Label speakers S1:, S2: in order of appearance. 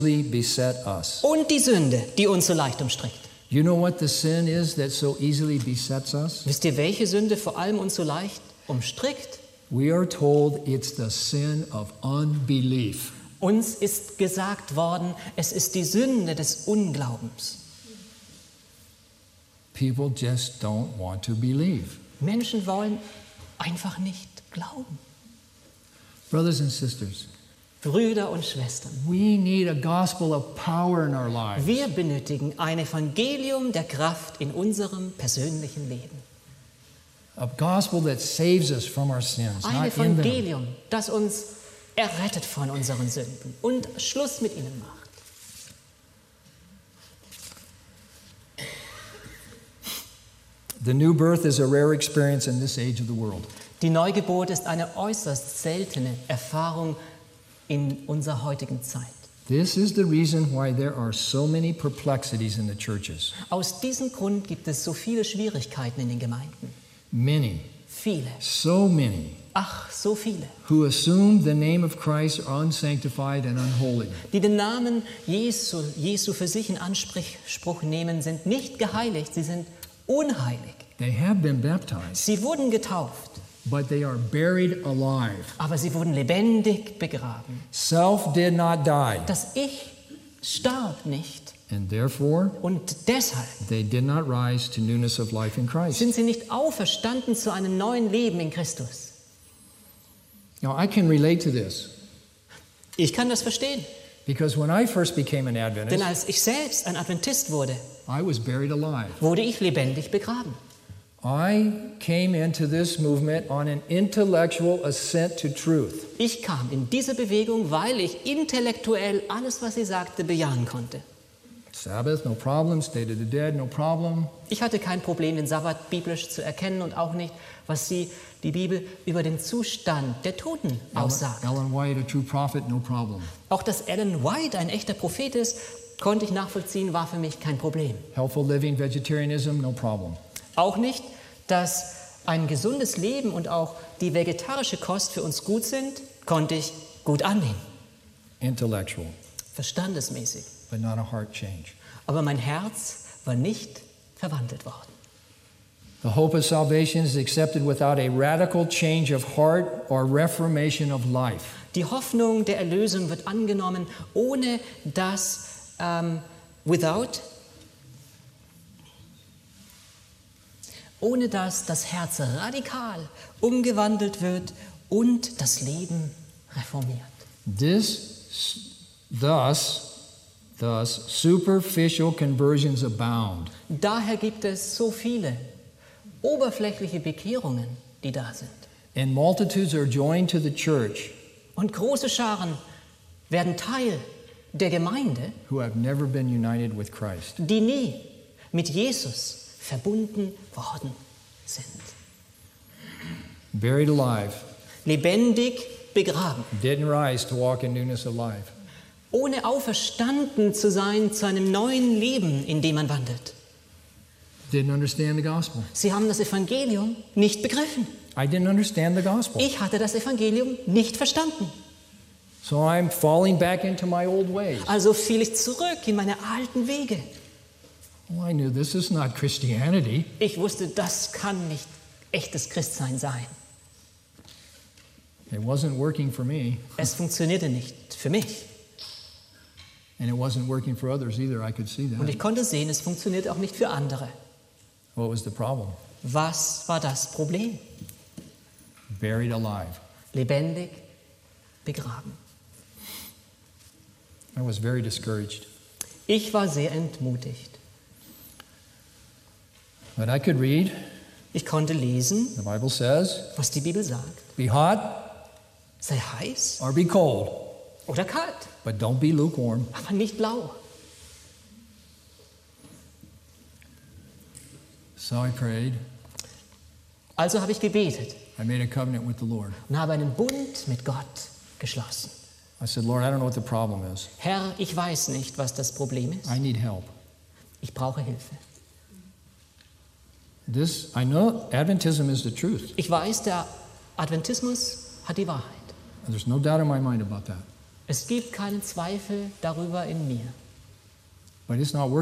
S1: beset us.
S2: Und die Sünde, die uns so leicht umstrickt.
S1: You know what the sin is that so easily besets us?
S2: Wisst ihr, welche Sünde vor allem uns so leicht umstrickt?
S1: We are told it's the sin of unbelief.
S2: Uns ist gesagt worden, es ist die Sünde des Unglaubens.
S1: People just don't want to believe.
S2: Menschen wollen einfach nicht glauben.
S1: Brothers and sisters,
S2: Brüder und Schwestern,
S1: we need a gospel of power in our lives.
S2: wir benötigen ein Evangelium der Kraft in unserem persönlichen Leben.
S1: A gospel that saves us from our sins,
S2: Ein
S1: not in them.
S2: Evangelium, das uns errettet von unseren Sünden und Schluss mit ihnen macht.
S1: The new birth is a rare experience in this age of the world.
S2: Die Neugeburt ist eine äußerst seltene Erfahrung in unserer heutigen Zeit.
S1: This is the reason why there are so many perplexities in the churches.
S2: Aus diesem Grund gibt es so viele Schwierigkeiten in den Gemeinden.
S1: Many,
S2: Viele,
S1: so many,
S2: ach, so viele,
S1: who assume the name of Christ are unsanctified and unholy.
S2: die den Namen Jesu für sich in Anspruch nehmen, sind nicht geheiligt, sie sind unheilig.
S1: They have been baptized,
S2: Sie wurden getauft,
S1: but they are buried alive.
S2: aber sie wurden lebendig begraben.
S1: Self did not die,
S2: Das Ich starb nicht
S1: and therefore
S2: und deshalb
S1: they did not rise to newness of life in Christ.
S2: sind sie nicht auferstanden zu einem neuen Leben in Christus.
S1: Now I can relate to this
S2: Ich kann das verstehen,
S1: because when I first became an
S2: denn
S1: Adventist,
S2: als ich selbst ein Adventist wurde,
S1: I was buried alive.
S2: wurde ich lebendig begraben.
S1: I came into this movement on an intellectual assent to truth.
S2: Ich kam in diese Bewegung, weil ich intellektuell alles, was sie sagte, bejahen konnte.
S1: Sabbath, no problem. State of the dead, no problem.
S2: Ich hatte kein Problem, den Sabbat biblisch zu erkennen und auch nicht, was die Bibel über den Zustand der Toten aussagt.
S1: Ellen White, a true prophet, no problem.
S2: Auch dass Ellen White ein echter Prophet ist, konnte ich nachvollziehen, war für mich kein Problem.
S1: Healthful living, vegetarianism, no problem.
S2: Auch nicht, dass ein gesundes Leben und auch die vegetarische Kost für uns gut sind, konnte ich gut annehmen,
S1: Intellectual,
S2: verstandesmäßig.
S1: but not a heart change.
S2: Aber mein Herz war nicht verwandelt worden.
S1: The hope of salvation is accepted without a radical change of heart or reformation of life.
S2: Die Hoffnung der Erlösung wird angenommen, ohne dass das Herz radikal umgewandelt wird und das Leben reformiert.
S1: Thus, superficial conversions abound.
S2: Daher gibt es so viele oberflächliche Bekehrungen, die da sind.
S1: And multitudes are joined to the church
S2: Und große Scharen werden Teil der Gemeinde,
S1: who have never been united with Christ.
S2: die nie mit Jesus verbunden worden sind.
S1: Buried alive,
S2: Lebendig begraben,
S1: didn't rise to walk in newness of life.
S2: ohne auferstanden zu sein zu einem neuen Leben, in dem man wandelt.
S1: Didn't understand the gospel.
S2: Sie haben das Evangelium nicht begriffen.
S1: I didn't understand the gospel.
S2: Ich hatte das Evangelium nicht verstanden.
S1: So I'm falling back into my old ways.
S2: Also fiel ich zurück in meine alten Wege.
S1: Well, I knew this is not Christianity.
S2: Ich wusste, das kann nicht echtes Christsein sein.
S1: It wasn't working for me,
S2: Es funktionierte nicht für mich.
S1: and it wasn't working for others either. I could see
S2: Und
S1: that.
S2: ich konnte sehen, es funktioniert auch nicht für andere.
S1: What was the problem?
S2: Was war das Problem?
S1: Buried alive.
S2: Lebendig begraben.
S1: I was very discouraged.
S2: Ich war sehr entmutigt.
S1: But I could read.
S2: Ich konnte lesen,
S1: The Bible says,
S2: was die Bibel sagt.
S1: be hot
S2: Sei heiß
S1: or be cold,
S2: oder kalt,
S1: but don't be lukewarm.
S2: aber nicht lau.
S1: So I prayed.
S2: Also habe ich gebetet
S1: I made a covenant with the Lord.
S2: und habe einen Bund mit Gott geschlossen.
S1: I said, Lord, I don't know what the problem is.
S2: Herr, ich weiß nicht, was das Problem ist.
S1: I need help.
S2: Ich brauche Hilfe.
S1: I know Adventism is the truth.
S2: Ich weiß, der Adventismus hat die Wahrheit.
S1: There's no doubt in my mind about that.
S2: Es gibt keinen Zweifel darüber in mir.
S1: But it's not working.